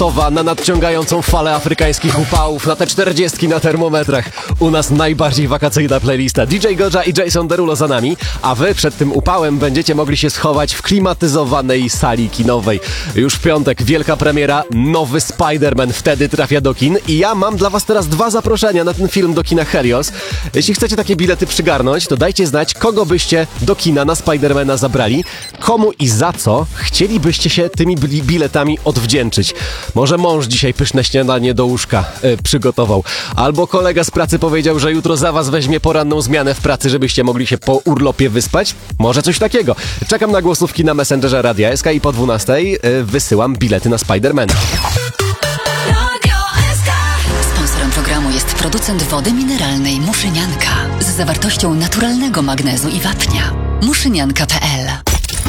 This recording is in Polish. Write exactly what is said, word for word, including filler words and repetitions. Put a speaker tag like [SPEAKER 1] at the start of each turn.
[SPEAKER 1] gotowa na nadciągającą falę afrykańskich upałów, na te czterdziestki na termometrach. U nas najbardziej wakacyjna playlista. D J Goja i Jason Derulo za nami, a wy przed tym upałem będziecie mogli się schować w klimatyzowanej sali kinowej. Już w piątek wielka premiera, nowy Spider-Man wtedy trafia do kin i ja mam dla was teraz dwa zaproszenia na ten film do kina Helios. Jeśli chcecie takie bilety przygarnąć, to dajcie znać, kogo byście do kina na Spider-Mana zabrali, komu i za co chcielibyście się tymi biletami odwdzięczyć. Może mąż dzisiaj pyszne śniadanie do łóżka yy, przygotował, albo kolega z pracy powiedział, że jutro za was weźmie poranną zmianę w pracy, żebyście mogli się po urlopie wyspać. Może coś takiego. Czekam na głosówki na Messengerze Radia S K i po dwunastej yy, wysyłam bilety na Spider-Mana.
[SPEAKER 2] Sponsorem programu jest producent wody mineralnej Muszynianka z zawartością naturalnego magnezu i wapnia. muszynianka kropka p l